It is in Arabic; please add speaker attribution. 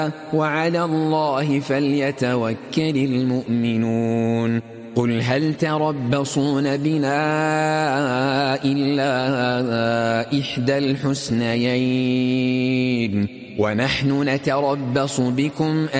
Speaker 1: وعلى الله فليتوكل المؤمنون قل هل تربصون بنا إلا إحدى الحسنيين ونحن نتربص بكم